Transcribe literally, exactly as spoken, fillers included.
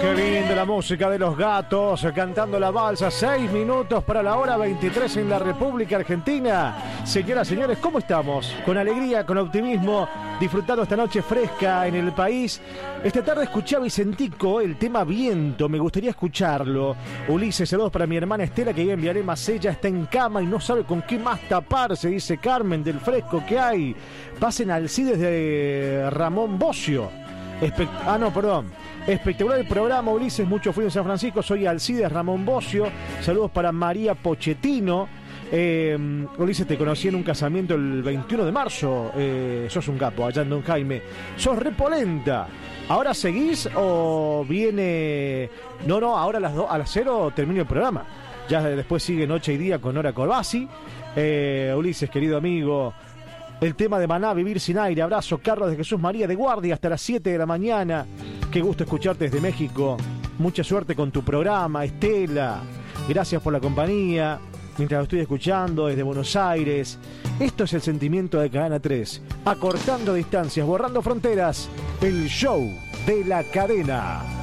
Qué lindo la música de Los Gatos, cantando la balsa, seis minutos para la hora veintitrés en la República Argentina. Señoras, señores, ¿cómo estamos? Con alegría, con optimismo, disfrutando esta noche fresca en el país. Esta tarde escuché a Vicentico, el tema Viento, me gustaría escucharlo. Ulises, saludos para mi hermana Estela, que vive en Vialema, ella está en cama y no sabe con qué más taparse, dice Carmen, del fresco que hay. Pasen al Alcides de Ramón Bocio. Espe- ah, no, perdón. Espectacular el programa, Ulises, mucho frío en San Francisco. Soy Alcides Ramón Bocio. Saludos para María Pochettino. Eh, Ulises, te conocí en un casamiento el veintiuno de marzo. Eh, sos un capo, allá en Don Jaime. Sos repolenta. ¿Ahora seguís o viene...? No, no, ahora a las, do... a las cero termino el programa. Ya después sigue Noche y Día con Nora Corbasi. Eh, Ulises, querido amigo... El tema de Maná, Vivir sin aire. Abrazo, Carlos de Jesús María de Guardia, hasta las siete de la mañana. Qué gusto escucharte desde México. Mucha suerte con tu programa, Estela. Gracias por la compañía. Mientras lo estoy escuchando desde Buenos Aires. Esto es el sentimiento de Cadena tres. Acortando distancias, borrando fronteras. El show de la cadena.